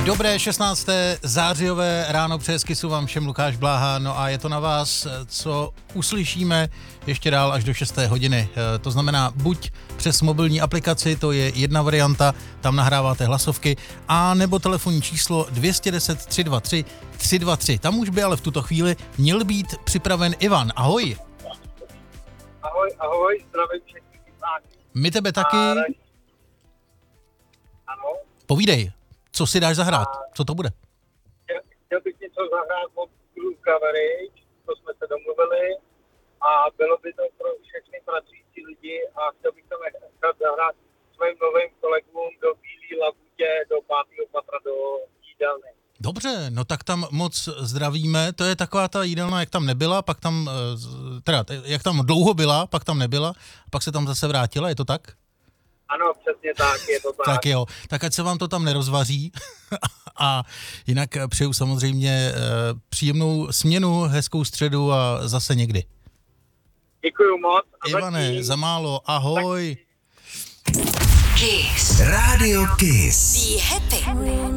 Dobré 16. zářijové ráno přeje z Kissu vám všem Lukáš Bláha, no a je to na vás, co uslyšíme ještě dál až do 6. hodiny. To znamená buď přes mobilní aplikaci, to je jedna varianta, tam nahráváte hlasovky, a nebo telefonní číslo 210 323 323. Tam už by ale v tuto chvíli měl být připraven Ivan. Ahoj. Ahoj, zdravím všechny diváky. My tebe taky. Ano. Povídej, co si dáš zahrát? Co to bude? Chtěl bych něco zahrát od Blue Coverage, to jsme se domluvili, a bylo by to pro všechny pracující lidi a chtěl bych tam zahrát svým novým kolegům do Bílý Labutě, do 5. patra, do jídelny. Dobře, no tak tam moc zdravíme, to je taková ta jídelna, jak tam nebyla, pak tam, jak tam dlouho byla, pak tam nebyla, pak se tam zase vrátila, je to tak? Ano, přesně tak, je to tak. Tak jo, tak ať se vám to tam nerozvaří a jinak přeju samozřejmě příjemnou směnu, hezkou středu a zase někdy. Děkuju moc. Ivane, za málo, ahoj. Kiss. Radio Kiss. Be happy.